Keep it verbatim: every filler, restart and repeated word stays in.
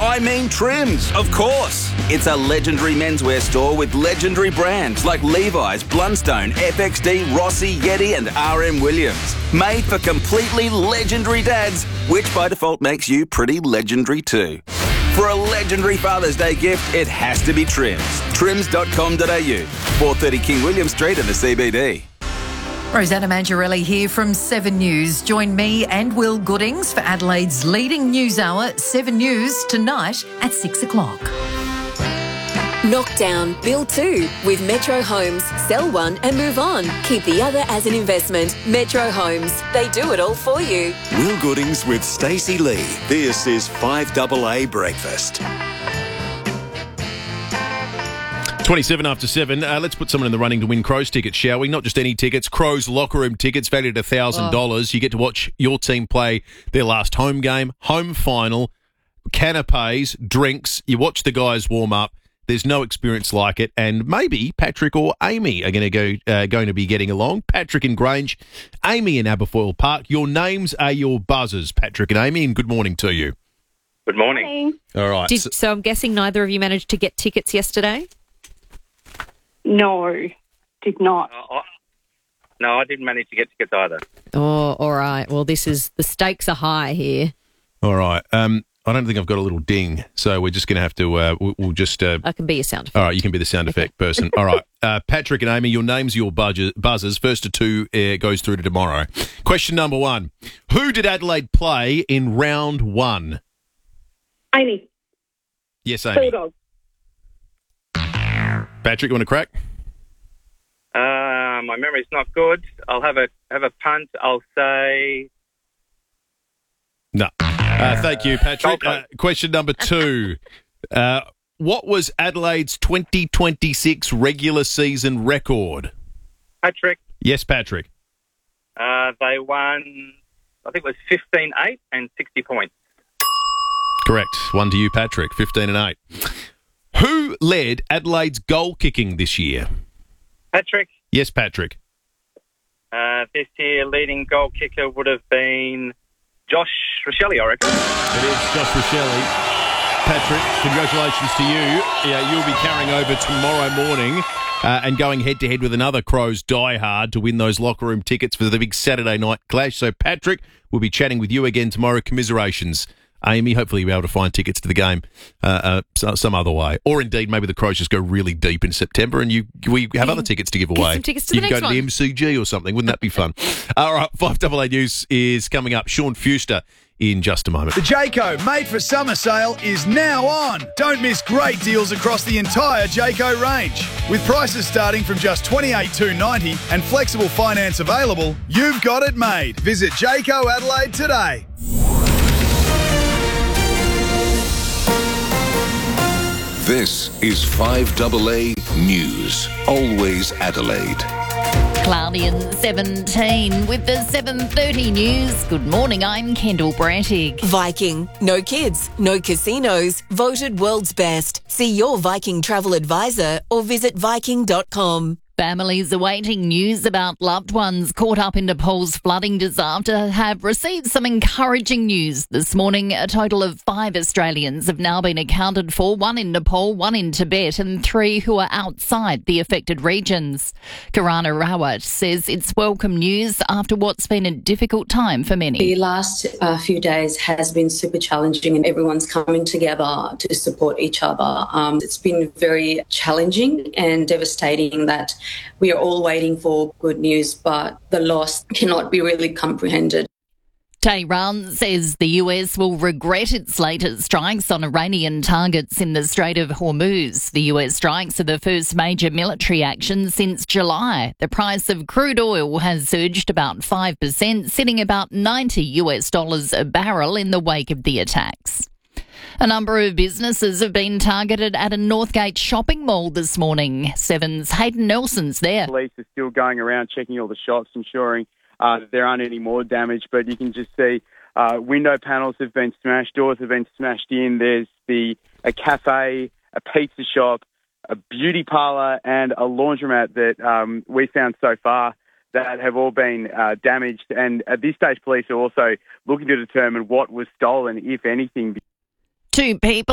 I mean Trims, of course. It's a legendary menswear store with legendary brands like Levi's, Blundstone, F X D, Rossi, Yeti and R M Williams. Made for completely legendary dads, which by default makes you pretty legendary too. For a legendary Father's Day gift, it has to be Trims. trims dot com dot a u, four thirty King William Street in the C B D. Rosanna Mangiarelli here from Seven News. Join me and Will Goodings for Adelaide's leading news hour, Seven News, tonight at six o'clock. Knockdown, build two with Metro Homes. Sell one and move on. Keep the other as an investment. Metro Homes. They do it all for you. Will Goodings with Stacey Lee. This is five A A Breakfast. twenty-seven after seven. Uh, let's put someone in the running to win Crows tickets, shall we? Not just any tickets. Crows locker room tickets valued at one thousand dollars. Oh. You get to watch your team play their last home game, home final, canapes, drinks. You watch the guys warm up. There's no experience like it. And maybe Patrick or Amy are going to go uh, going to be getting along. Patrick in Grange, Amy in Aberfoyle Park. Your names are your buzzers, Patrick and Amy, and good morning to you. Good morning. All right. Did, so I'm guessing neither of you managed to get tickets yesterday? No, did not. Uh, I, no, I didn't manage to get tickets either. Oh, all right. Well, this is the stakes are high here. All right. Um, I don't think I've got a little ding, so we're just going to have to. Uh, we'll, we'll just. Uh, I can be your sound effect. All right, you can be the sound effect okay. person. All right, uh, Patrick and Amy, your names, your buzzer, buzzers. First to two uh, goes through to tomorrow. Question number one: who did Adelaide play in round one? Amy. Yes, Amy. Bulldog. Patrick, you want to crack? Uh, my memory's not good. I'll have a have a punt. I'll say no. Uh, thank you, Patrick. Uh, question number two: uh, what was Adelaide's twenty twenty-six regular season record? Patrick. Yes, Patrick. Uh, they won. I think it was fifteen eight and sixty points. Correct. One to you, Patrick. Fifteen and eight. Who led Adelaide's goal kicking this year? Patrick. Yes, Patrick. Uh, this year, leading goal kicker would have been Josh Rochelle, I reckon. It is Josh Rochelle. Patrick, congratulations to you. Yeah, you'll be carrying over tomorrow morning uh, and going head-to-head with another Crows diehard to win those locker room tickets for the big Saturday night clash. So, Patrick, we'll be chatting with you again tomorrow. Commiserations. Amy, hopefully you'll be able to find tickets to the game uh, uh, some other way. Or indeed, maybe the Crows just go really deep in September and you we have other tickets to give away. Get some tickets to you the can next go to one. the M C G or something. Wouldn't that be fun? All right, five A A News is coming up. Sean Fuster in just a moment. The Jayco Made for Summer sale is now on. Don't miss great deals across the entire Jayco range. With prices starting from just twenty-eight thousand two hundred ninety dollars and flexible finance available, you've got it made. Visit Jayco Adelaide today. This is five A A News. Always Adelaide. Cloudy and seventeen with the seven thirty news. Good morning, I'm Kendall Brantig. Viking. No kids, no casinos. Voted world's best. See your Viking travel advisor or visit viking dot com. Families awaiting news about loved ones caught up in Nepal's flooding disaster have received some encouraging news this morning. A total of five Australians have now been accounted for, one in Nepal, one in Tibet, and three who are outside the affected regions. Karana Rawat says it's welcome news after what's been a difficult time for many. The last uh, few days has been super challenging and everyone's coming together to support each other. Um, it's been very challenging and devastating that we are all waiting for good news, but the loss cannot be really comprehended. Tehran says the U S will regret its latest strikes on Iranian targets in the Strait of Hormuz. The U S strikes are the first major military action since July. The price of crude oil has surged about five percent, sitting about ninety US dollars a barrel in the wake of the attacks. A number of businesses have been targeted at a Northgate shopping mall this morning. Seven's Hayden Nelson's there. Police are still going around checking all the shops, ensuring uh, that there aren't any more damage, but you can just see uh, window panels have been smashed, doors have been smashed in. There's the a cafe, a pizza shop, a beauty parlour and a laundromat that um, we found so far that have all been uh, damaged. And at this stage, police are also looking to determine what was stolen, if anything. Two people